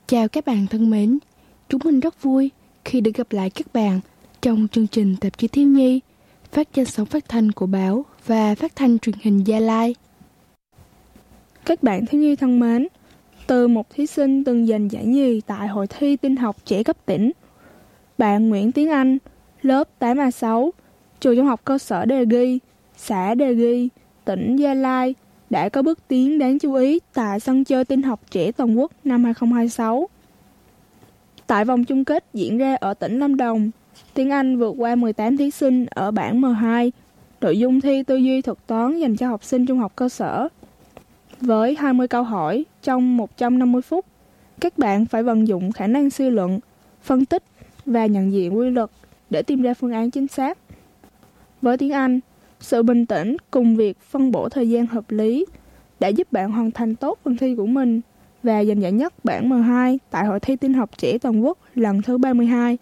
Chào các bạn thân mến, chúng mình rất vui khi được gặp lại các bạn trong chương trình Tạp chí Thiếu nhi phát trên sóng phát thanh của báo và phát thanh truyền hình Gia Lai. Các bạn thiếu nhi thân mến, từ một thí sinh từng giành giải nhì tại hội thi tin học trẻ cấp tỉnh, bạn Nguyễn Tiến Anh, lớp 8A6, trường trung học cơ sở Đề Ghi, xã Đề Ghi, tỉnh Gia Lai đã có bước tiến đáng chú ý tại sân chơi tin học trẻ toàn quốc năm 2026. Tại vòng chung kết diễn ra ở tỉnh Lâm Đồng, Tiến Anh vượt qua 18 thí sinh ở bảng M2, nội dung thi tư duy thuật toán dành cho học sinh trung học cơ sở. Với 20 câu hỏi trong 150 phút, các bạn phải vận dụng khả năng suy luận, phân tích và nhận diện quy luật để tìm ra phương án chính xác. Với tiếng Anh, sự bình tĩnh cùng việc phân bổ thời gian hợp lý đã giúp bạn hoàn thành tốt phần thi của mình và giành giải nhất bảng M2 tại hội thi tin học trẻ toàn quốc lần thứ 32.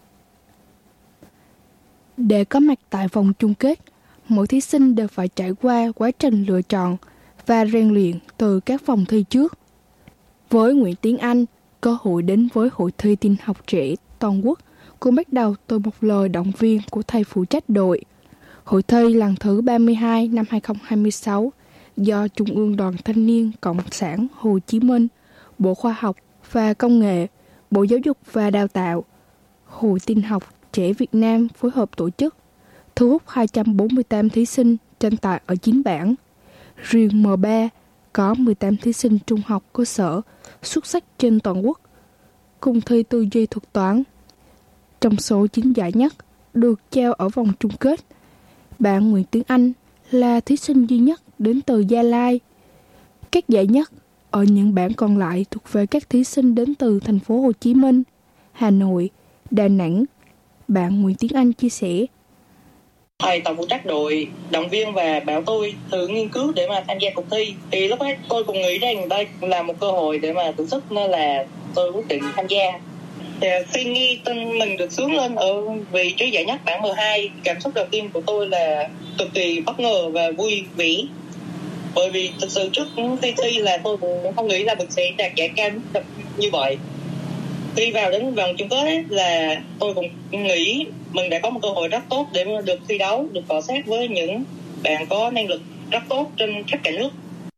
Để có mặt tại vòng chung kết, mỗi thí sinh đều phải trải qua quá trình lựa chọn và rèn luyện từ các vòng thi trước. Với Nguyễn Tiến Anh, cơ hội đến với hội thi tin học trẻ toàn quốc cũng bắt đầu từ một lời động viên của thầy phụ trách đội. Hội thi lần thứ 32 năm 2026 do Trung ương Đoàn Thanh niên Cộng sản Hồ Chí Minh, Bộ Khoa học và Công nghệ, Bộ Giáo dục và Đào tạo, Hội tin học trẻ Việt Nam phối hợp tổ chức, thu hút 248 thí sinh tranh tài ở 9 bảng. Riêng M3 có 18 thí sinh trung học cơ sở xuất sắc trên toàn quốc, cùng thi tư duy thuật toán. Trong số 9 giải nhất được trao ở vòng chung kết, bạn Nguyễn Tiến Anh là thí sinh duy nhất đến từ Gia Lai. Các giải nhất ở những bảng còn lại thuộc về các thí sinh đến từ thành phố Hồ Chí Minh, Hà Nội, Đà Nẵng. Bạn Nguyễn Tiến Anh chia sẻ: Thầy tổng phụ trách đội động viên và bảo tôi thử nghiên cứu để mà tham gia cuộc thi. Thì lúc ấy tôi cũng nghĩ rằng đây là một cơ hội để mà thử sức, nên là tôi quyết định tham gia. Thì khi nghe tin mình được xuống lên ở vị trí giải nhất bảng M2, cảm xúc đầu tiên của tôi là cực kỳ bất ngờ và vui vẻ. Bởi vì thực sự trước khi thi là tôi cũng không nghĩ là mình sẽ đạt giải cao như vậy. Khi vào đến vòng chung kết ấy, là tôi cũng nghĩ mình đã có một cơ hội rất tốt để được thi đấu, được cọ sát với những bạn có năng lực rất tốt trên khắp cả nước.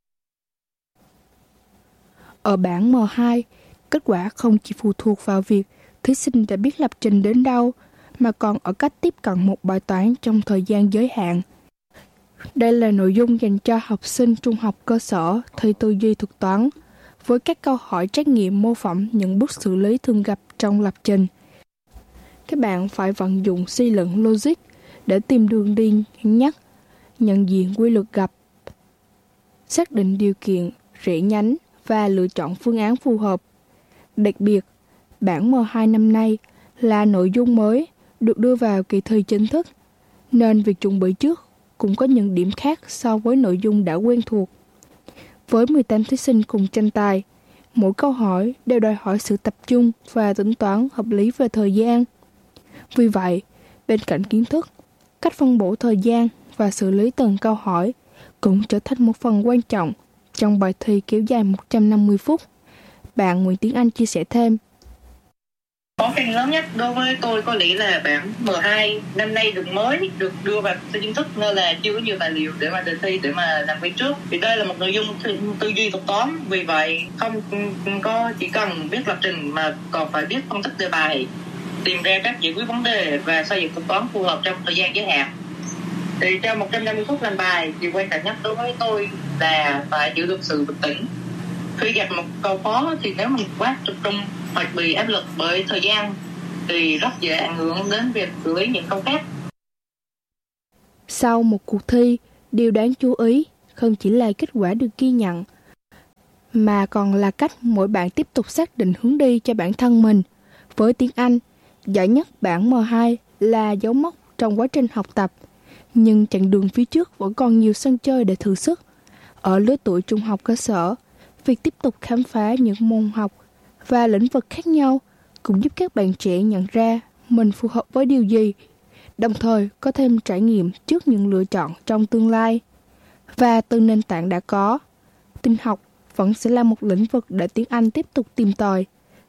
Ở bảng M2, kết quả không chỉ phụ thuộc vào việc thí sinh đã biết lập trình đến đâu, mà còn ở cách tiếp cận một bài toán trong thời gian giới hạn. Đây là nội dung dành cho học sinh trung học cơ sở thi tư duy thuật toán, với các câu hỏi trắc nghiệm mô phỏng những bước xử lý thường gặp trong lập trình. Các bạn phải vận dụng suy luận logic để tìm đường đi ngắn nhất, nhận diện quy luật gặp, xác định điều kiện, rẽ nhánh và lựa chọn phương án phù hợp. Đặc biệt, bảng M2 năm nay là nội dung mới được đưa vào kỳ thi chính thức, nên việc chuẩn bị trước cũng có những điểm khác so với nội dung đã quen thuộc. Với 18 thí sinh cùng tranh tài, mỗi câu hỏi đều đòi hỏi sự tập trung và tính toán hợp lý về thời gian. Vì vậy, bên cạnh kiến thức, cách phân bổ thời gian và xử lý từng câu hỏi cũng trở thành một phần quan trọng trong bài thi kéo dài 150 phút. Bạn Nguyễn Tiến Anh chia sẻ thêm: Khó khăn lớn nhất đối với tôi có lẽ là bảng M2 năm nay được đưa vào thi chính thức, nên là chưa có nhiều tài liệu để mà đề thi, để mà làm việc trước. Thì đây là một nội dung tư duy thuật toán, vì vậy không có chỉ cần biết lập trình mà còn phải biết phân tích đề bài, tìm ra cách giải quyết vấn đề và xây dựng thuật toán phù hợp trong thời gian giới hạn. Thì trong 150 phút làm bài, điều quan trọng nhất đối với tôi là phải giữ được sự bình tĩnh. Khi gặp một câu khó thì nếu mình quá tập trung hoặc bị áp lực bởi thời gian thì rất dễ ảnh hưởng đến việc xử lý những câu khác. Sau một cuộc thi, điều đáng chú ý không chỉ là kết quả được ghi nhận, mà còn là cách mỗi bạn tiếp tục xác định hướng đi cho bản thân mình. Với tiếng Anh, giải nhất bảng M2 là dấu mốc trong quá trình học tập, nhưng chặng đường phía trước vẫn còn nhiều sân chơi để thử sức. Ở lứa tuổi trung học cơ sở, việc tiếp tục khám phá những môn học và lĩnh vực khác nhau cũng giúp các bạn trẻ nhận ra mình phù hợp với điều gì, đồng thời có thêm trải nghiệm trước những lựa chọn trong tương lai. Và từ nền tảng đã có, tin học vẫn sẽ là một lĩnh vực để tiếng Anh tiếp tục tìm tòi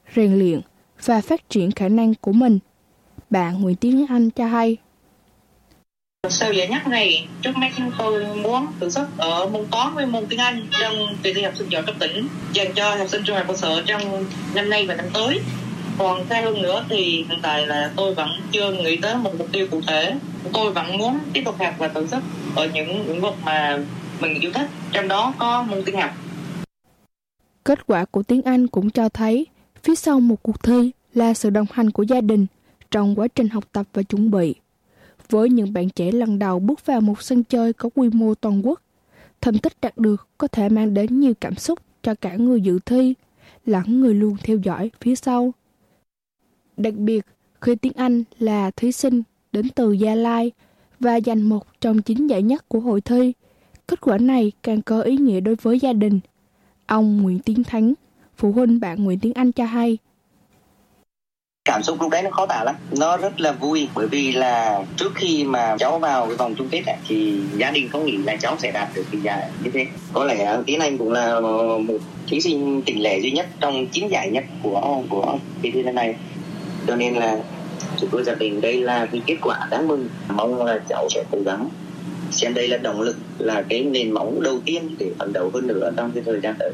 rèn luyện và phát triển khả năng của mình. Bạn Nguyễn Tiến Anh cho hay. Sau giải nhất này, trước mắt tôi muốn thử sức ở môn toán với môn tiếng Anh trong kỳ thi học sinh giỏi cấp tỉnh dành cho học sinh trung học cơ sở trong năm nay và năm tới. Còn xa hơn nữa thì hiện tại là tôi vẫn chưa nghĩ tới một mục tiêu cụ thể. Tôi vẫn muốn tiếp tục học và thử sức ở những lĩnh vực mà mình yêu thích, trong đó có môn tiếng học. Kết quả của tiếng Anh cũng cho thấy phía sau một cuộc thi là sự đồng hành của gia đình trong quá trình học tập và chuẩn bị. Với những bạn trẻ lần đầu bước vào một sân chơi có quy mô toàn quốc, thành tích đạt được có thể mang đến nhiều cảm xúc cho cả người dự thi lẫn người luôn theo dõi phía sau. Đặc biệt khi tiếng Anh là thí sinh đến từ Gia Lai và giành một trong 9 giải nhất của hội thi, kết quả này càng có ý nghĩa đối với gia đình. Ông Nguyễn Tiến Thắng, phụ huynh bạn Nguyễn Tiến Anh cho hay. Cảm xúc lúc đấy nó khó tả lắm, nó rất là vui bởi vì là trước khi mà cháu vào cái vòng chung kết thì gia đình không nghĩ là cháu sẽ đạt được cái giải như thế. Có lẽ Tiến Anh cũng là một thí sinh tỉnh lẻ duy nhất trong 9 giải nhất của kỳ thi lần này, cho nên là chúng tôi nhận định đây là cái kết quả đáng mừng. Mong là cháu sẽ cố gắng, xem đây là động lực, là cái nền móng đầu tiên để phấn đấu hơn nữa trong cái thời gian tới.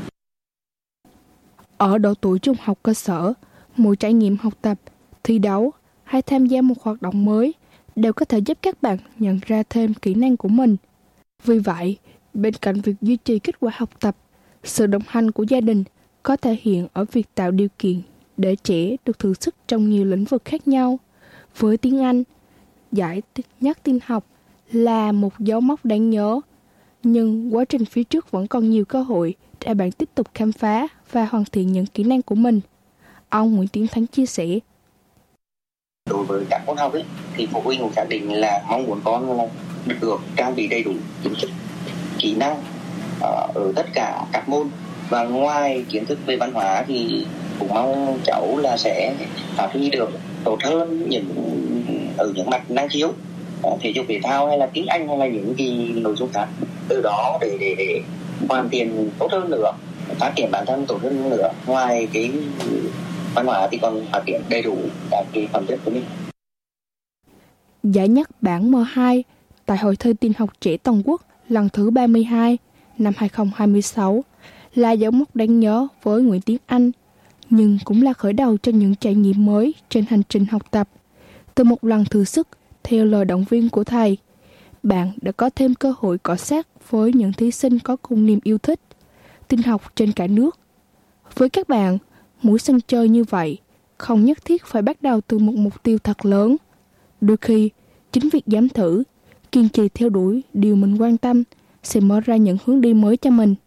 Ở độ tuổi trung học cơ sở, mỗi trải nghiệm học tập, thi đấu hay tham gia một hoạt động mới đều có thể giúp các bạn nhận ra thêm kỹ năng của mình. Vì vậy, bên cạnh việc duy trì kết quả học tập, sự đồng hành của gia đình có thể hiện ở việc tạo điều kiện để trẻ được thử sức trong nhiều lĩnh vực khác nhau. Với tiếng Anh, giải nhất tin học là một dấu mốc đáng nhớ, nhưng quá trình phía trước vẫn còn nhiều cơ hội để bạn tiếp tục khám phá và hoàn thiện những kỹ năng của mình. Ông Nguyễn Tiến Thắng chia sẻ. Đối với các môn học ấy, thì phụ huynh cũng xác định là mong muốn con là được trang bị đầy đủ kiến thức, kỹ năng ở tất cả các môn. Và ngoài kiến thức về văn hóa thì cũng mong cháu là sẽ phát huy được tốt hơn ở những mặt năng khiếu, thể dục thể thao hay là tiếng Anh hay là những cái nội dung khác. Từ đó để hoàn thiện tốt hơn nữa, phát triển bản thân tốt hơn nữa. Ngoài cái văn hóa thì còn phát triển đầy đủ các cái phẩm chất của mình. Giải nhất bảng M2 tại Hội thi tin học trẻ toàn quốc lần thứ 32 năm 2026 là dấu mốc đáng nhớ với Nguyễn Tiến Anh, nhưng cũng là khởi đầu cho những trải nghiệm mới trên hành trình học tập. Từ một lần thử sức, theo lời động viên của thầy, bạn đã có thêm cơ hội cọ xát với những thí sinh có cùng niềm yêu thích, tin học trên cả nước. Với các bạn, mỗi sân chơi như vậy không nhất thiết phải bắt đầu từ một mục tiêu thật lớn. Đôi khi, chính việc dám thử, kiên trì theo đuổi điều mình quan tâm sẽ mở ra những hướng đi mới cho mình.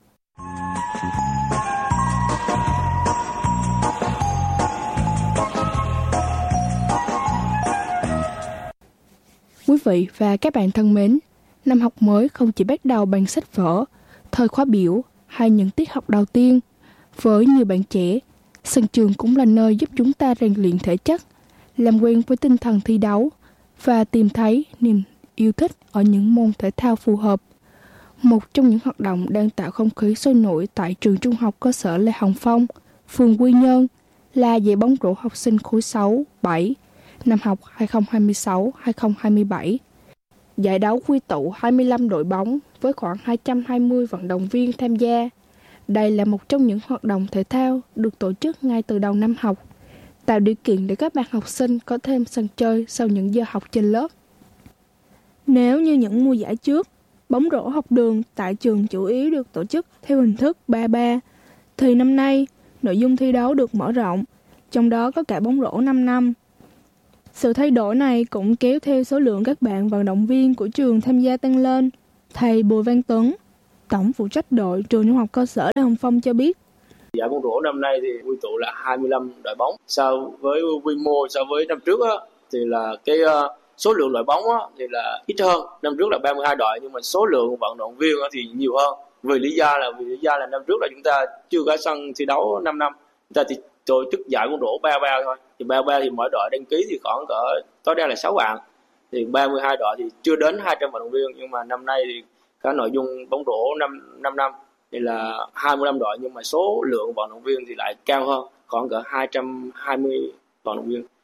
Quý vị và các bạn thân mến, năm học mới không chỉ bắt đầu bằng sách vở, thời khóa biểu hay những tiết học đầu tiên. Với nhiều bạn trẻ, sân trường cũng là nơi giúp chúng ta rèn luyện thể chất, làm quen với tinh thần thi đấu và tìm thấy niềm yêu thích ở những môn thể thao phù hợp. Một trong những hoạt động đang tạo không khí sôi nổi tại trường trung học cơ sở Lê Hồng Phong, phường Quy Nhơn là giải bóng rổ học sinh khối 6, 7, năm học 2026-2027. Giải đấu quy tụ 25 đội bóng với khoảng 220 vận động viên tham gia. Đây là một trong những hoạt động thể thao được tổ chức ngay từ đầu năm học, tạo điều kiện để các bạn học sinh có thêm sân chơi sau những giờ học trên lớp. Nếu như những mùa giải trước, bóng rổ học đường tại trường chủ yếu được tổ chức theo hình thức 3-3, thì năm nay, nội dung thi đấu được mở rộng, trong đó có cả bóng rổ 5 năm. Sự thay đổi này cũng kéo theo số lượng các bạn vận động viên của trường tham gia tăng lên. Thầy Bùi Văn Tuấn, tổng phụ trách đội trường trung học cơ sở Lê Hồng Phong cho biết. Giải bóng rổ năm nay thì quy tụ là 25 đội bóng. So với quy mô so với năm trước thì là cái số lượng đội bóng thì là ít hơn. Năm trước là 32 đội nhưng mà số lượng vận động viên thì nhiều hơn. Vì lý do là năm trước là chúng ta chưa có sân thi đấu 5 năm. Chúng ta thì tổ chức giải bóng rổ 3-3 thôi. Thì 3-3 thì mỗi đội đăng ký thì khoảng tối đa là 6 bạn. Thì 32 đội thì chưa đến 200 vận động viên, nhưng mà năm nay thì cái nội dung bóng rổ 5 năm thì là 25 đội nhưng mà số lượng vận động viên thì lại cao hơn, khoảng cỡ 220 vận động viên.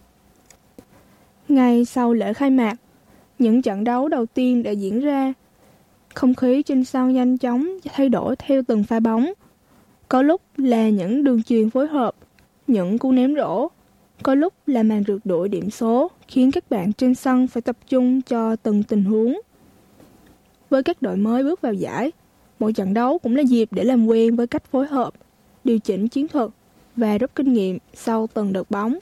Ngay sau lễ khai mạc, những trận đấu đầu tiên đã diễn ra. Không khí trên sân nhanh chóng thay đổi theo từng pha bóng. Có lúc là những đường chuyền phối hợp, những cú ném rổ. Có lúc là màn rượt đuổi điểm số khiến các bạn trên sân phải tập trung cho từng tình huống. Với các đội mới bước vào giải, mỗi trận đấu cũng là dịp để làm quen với cách phối hợp, điều chỉnh chiến thuật và rút kinh nghiệm sau từng đợt bóng.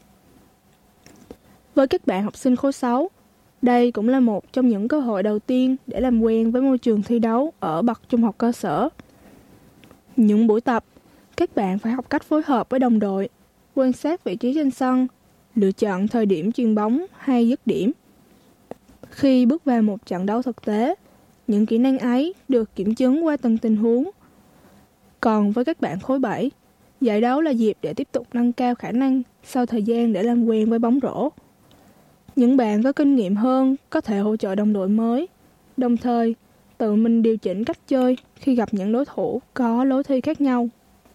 Với các bạn học sinh khối 6, đây cũng là một trong những cơ hội đầu tiên để làm quen với môi trường thi đấu ở bậc trung học cơ sở. Những buổi tập, các bạn phải học cách phối hợp với đồng đội, quan sát vị trí trên sân, lựa chọn thời điểm chuyền bóng hay dứt điểm. Khi bước vào một trận đấu thực tế, những kỹ năng ấy được kiểm chứng qua từng tình huống. Còn với các bạn khối 7, giải đấu là dịp để tiếp tục nâng cao khả năng sau thời gian để làm quen với bóng rổ. Những bạn có kinh nghiệm hơn có thể hỗ trợ đồng đội mới, đồng thời tự mình điều chỉnh cách chơi khi gặp những đối thủ có lối thi khác nhau.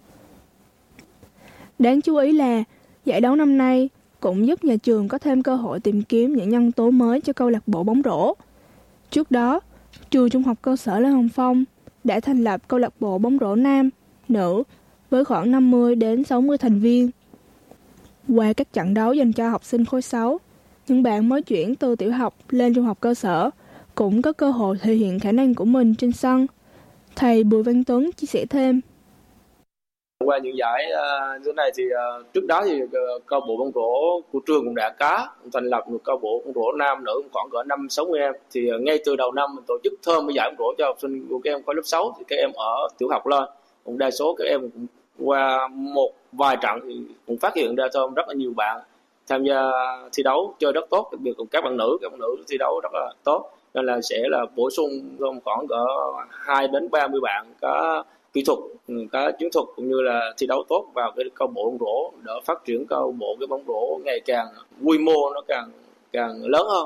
Đáng chú ý là giải đấu năm nay cũng giúp nhà trường có thêm cơ hội tìm kiếm những nhân tố mới cho câu lạc bộ bóng rổ. Trước đó, trường trung học cơ sở Lê Hồng Phong đã thành lập câu lạc bộ bóng rổ nam, nữ với khoảng 50 đến 60 thành viên. Qua các trận đấu dành cho học sinh khối 6, những bạn mới chuyển từ tiểu học lên trung học cơ sở cũng có cơ hội thể hiện khả năng của mình trên sân. Thầy Bùi Văn Tuấn chia sẻ thêm. Qua những giải như này thì trước đó thì câu bộ bóng rổ của trường cũng đã thành lập một câu bộ bóng rổ nam nữ khoảng cỡ 50-60 em. Thì ngay từ đầu năm mình tổ chức thơm cái giải bóng rổ cho học sinh của các em khối lớp 6 thì các em ở tiểu học lên. Cũng đa số các em cũng qua một vài trận thì cũng phát hiện ra thơm rất là nhiều bạn tham gia thi đấu chơi rất tốt, đặc biệt là các bạn nữ thi đấu rất là tốt, nên là sẽ là bổ sung khoảng cỡ 2 đến 30 bạn có kỹ thuật, có chiến thuật cũng như là thi đấu tốt vào cái câu bộ bóng rổ để phát triển câu bộ cái bóng rổ ngày càng quy mô nó càng lớn hơn.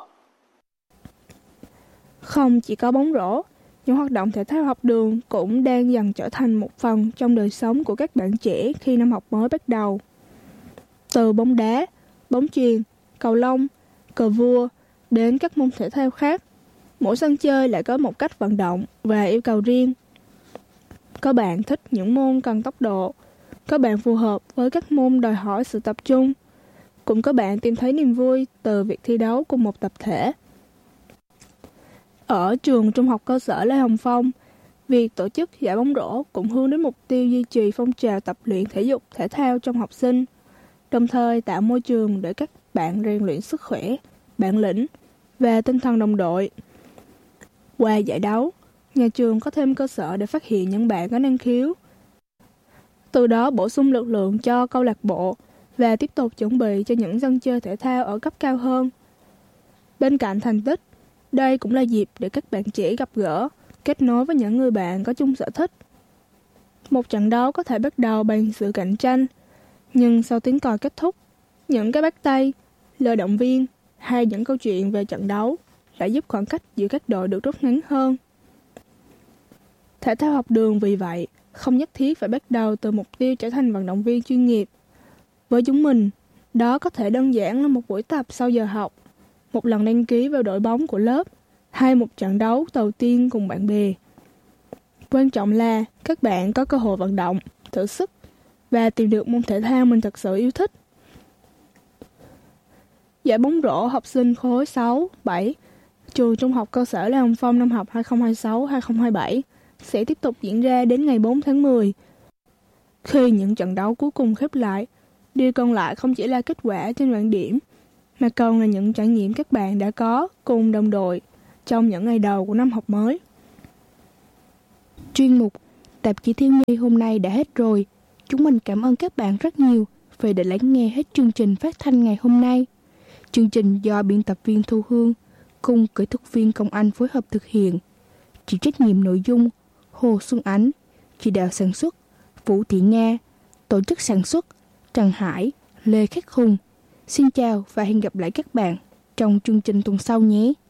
Không chỉ có bóng rổ, những hoạt động thể thao học đường cũng đang dần trở thành một phần trong đời sống của các bạn trẻ khi năm học mới bắt đầu. Từ bóng đá, bóng chuyền, cầu lông, cờ vua đến các môn thể thao khác, mỗi sân chơi lại có một cách vận động và yêu cầu riêng. Có bạn thích những môn cần tốc độ, có bạn phù hợp với các môn đòi hỏi sự tập trung, cũng có bạn tìm thấy niềm vui từ việc thi đấu cùng một tập thể. Ở trường trung học cơ sở Lê Hồng Phong, việc tổ chức giải bóng rổ cũng hướng đến mục tiêu duy trì phong trào tập luyện thể dục thể thao trong học sinh, đồng thời tạo môi trường để các bạn rèn luyện sức khỏe, bản lĩnh và tinh thần đồng đội. Qua giải đấu, nhà trường có thêm cơ sở để phát hiện những bạn có năng khiếu, từ đó bổ sung lực lượng cho câu lạc bộ và tiếp tục chuẩn bị cho những sân chơi thể thao ở cấp cao hơn. Bên cạnh thành tích, đây cũng là dịp để các bạn trẻ gặp gỡ, kết nối với những người bạn có chung sở thích. Một trận đấu có thể bắt đầu bằng sự cạnh tranh, nhưng sau tiếng còi kết thúc, những cái bắt tay, lời động viên hay những câu chuyện về trận đấu lại giúp khoảng cách giữa các đội được rút ngắn hơn. Thể thao học đường vì vậy không nhất thiết phải bắt đầu từ mục tiêu trở thành vận động viên chuyên nghiệp. Với chúng mình, đó có thể đơn giản là một buổi tập sau giờ học, một lần đăng ký vào đội bóng của lớp, hay một trận đấu đầu tiên cùng bạn bè. Quan trọng là các bạn có cơ hội vận động, thử sức và tìm được môn thể thao mình thật sự yêu thích. Giải bóng rổ học sinh khối 6, 7, trường trung học cơ sở Lê Hồng Phong năm học 2026-2027 sẽ tiếp tục diễn ra đến ngày 4 tháng 10. Khi những trận đấu cuối cùng khép lại, điều còn lại không chỉ là kết quả trên bảng điểm, mà còn là những trải nghiệm các bạn đã có cùng đồng đội trong những ngày đầu của năm học mới. Chuyên mục Tạp chí Thiếu nhi hôm nay đã hết rồi. Chúng mình cảm ơn các bạn rất nhiều vì đã lắng nghe hết chương trình phát thanh ngày hôm nay. Chương trình do biên tập viên Thu Hương cùng kỹ thuật viên Công Anh phối hợp thực hiện. Chịu trách nhiệm nội dung Hồ Xuân Ánh, chỉ đạo sản xuất Vũ Thị Nga, tổ chức sản xuất Trần Hải, Lê Khắc Hùng. Xin chào và hẹn gặp lại các bạn trong chương trình tuần sau nhé.